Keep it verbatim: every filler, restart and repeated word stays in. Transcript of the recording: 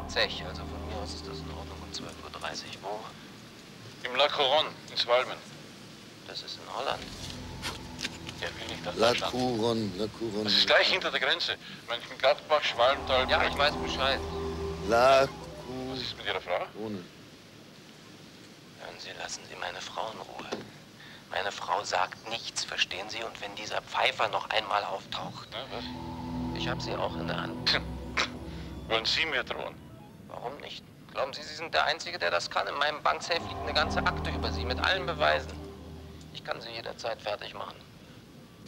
Zech, also von mir aus ist das in Ordnung um zwölf Uhr dreißig. Wo? Im La Couronne, in Swalmen. Das ist in Holland. Ja, will nicht nach La Deutschland. Couronne, La Couronne. Das ist gleich hinter der Grenze. Mönchengladbach, Schwalmtal. Ja, ich weiß Bescheid. La Was ist mit Ihrer Frau? Couronne. Hören Sie, lassen Sie meine Frau in Ruhe. Meine Frau sagt nichts, verstehen Sie? Und wenn dieser Pfeifer noch einmal auftaucht... Na, was? Ich habe sie auch in der Hand. Wollen Sie mir drohen? Warum nicht? Glauben Sie, Sie sind der Einzige, der das kann? In meinem Banksafe liegt eine ganze Akte über Sie mit allen Beweisen. Ich kann sie jederzeit fertig machen.